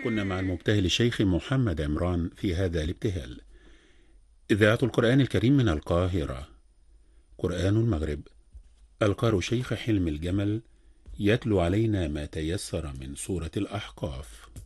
كنا مع المبتهل الشيخ محمد عمران في هذا الابتهال. إذاعة القرآن الكريم من القاهرة. قرآن المغرب. القارئ الشيخ حلم الجمل يتلو علينا ما تيسر من سورة الأحقاف.